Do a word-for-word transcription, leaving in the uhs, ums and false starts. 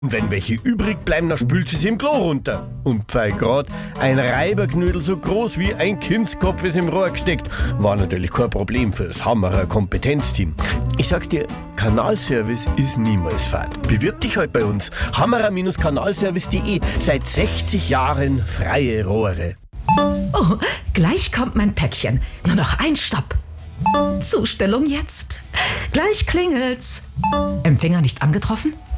Und wenn welche übrig bleiben, dann spült sie im Klo runter. Und pfei grad, ein Reiberknödel so groß wie ein Kindskopf ist im Rohr gesteckt. War natürlich kein Problem fürs Hammerer Kompetenzteam. Ich sag's dir, Kanalservice ist niemals fad. Bewirb dich heute bei uns. hammerer-kanalservice punkt de. Seit sechzig Jahren freie Rohre. Oh, gleich kommt mein Päckchen. Nur noch ein Stopp. Zustellung jetzt. Gleich klingelt's. Empfänger nicht angetroffen?